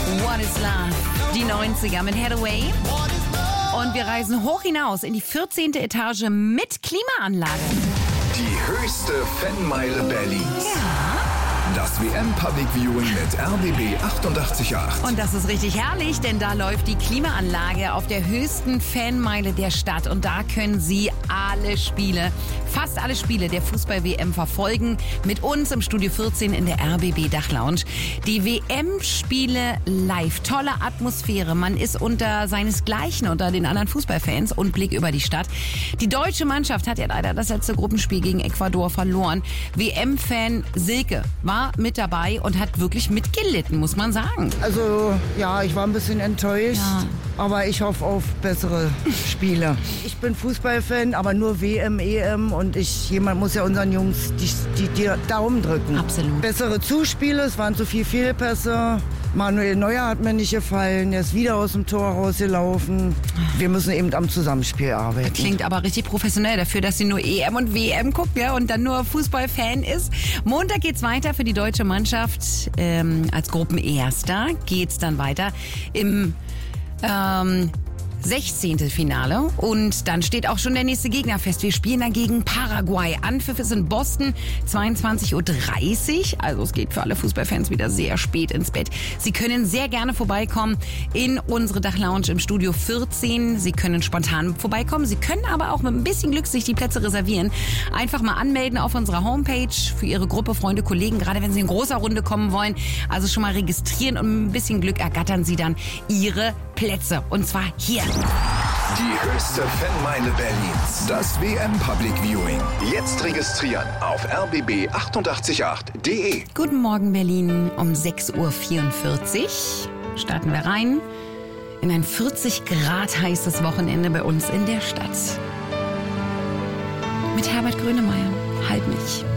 What is Love? Die 90er mit Hathaway. Und wir reisen hoch hinaus in die 14. Etage mit Klimaanlage. Die höchste Fanmeile Berlins. Ja. Das WM-Public Viewing mit RBB 88.8. Und das ist richtig herrlich, denn da läuft die Klimaanlage auf der höchsten Fanmeile der Stadt. Und da können Sie fast alle Spiele der Fußball-WM verfolgen. Mit uns im Studio 14 in der RBB Dachlounge. Die WM-Spiele live. Tolle Atmosphäre. Man ist unter seinesgleichen, unter den anderen Fußballfans und Blick über die Stadt. Die deutsche Mannschaft hat ja leider das letzte Gruppenspiel gegen Ecuador verloren. WM-Fan Silke war mit dabei und hat wirklich mitgelitten, muss man sagen. Also ja, ich war ein bisschen enttäuscht, aber ich hoffe auf bessere Spiele. Ich bin Fußballfan, aber nur WM, EM und jemand muss ja unseren Jungs die Daumen drücken. Absolut. Bessere Zuspiele, es waren zu viele Fehlpässe. Manuel Neuer hat mir nicht gefallen, er ist wieder aus dem Tor rausgelaufen. Wir müssen eben am Zusammenspiel arbeiten. Klingt aber richtig professionell dafür, dass sie nur EM und WM guckt, ja, und dann nur Fußballfan ist. Montag geht's weiter für die deutsche Mannschaft. Als Gruppenerster geht's dann weiter im 16. Finale und dann steht auch schon der nächste Gegner fest. Wir spielen dagegen Paraguay. Anpfiff ist in Boston, 22:30 Uhr. Also es geht für alle Fußballfans wieder sehr spät ins Bett. Sie können sehr gerne vorbeikommen in unsere Dachlounge im Studio 14. Sie können spontan vorbeikommen. Sie können aber auch mit ein bisschen Glück sich die Plätze reservieren. Einfach mal anmelden auf unserer Homepage für Ihre Gruppe, Freunde, Kollegen, gerade wenn Sie in großer Runde kommen wollen. Also schon mal registrieren und mit ein bisschen Glück ergattern Sie dann Ihre Plätze. Und zwar hier. Die höchste Fanmeile Berlins. Das WM-Public Viewing. Jetzt registrieren auf rbb888.de. Guten Morgen Berlin, um 6:44 Uhr starten wir rein in ein 40 Grad heißes Wochenende bei uns in der Stadt. Mit Herbert Grönemeyer, Halt mich.